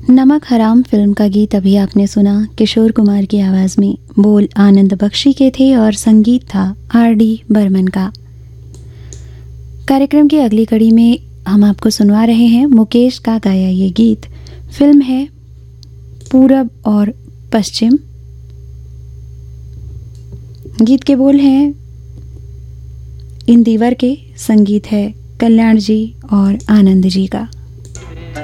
नमक हराम फिल्म का गीत अभी आपने सुना किशोर कुमार की आवाज़ में। बोल आनंद बख्शी के थे और संगीत था आर.डी. बर्मन का। कार्यक्रम की अगली कड़ी में हम आपको सुनवा रहे हैं मुकेश का गाया ये गीत। फिल्म है पूरब और पश्चिम। गीत के बोल हैं इंदिवर के, संगीत है कल्याण जी और आनंद जी का।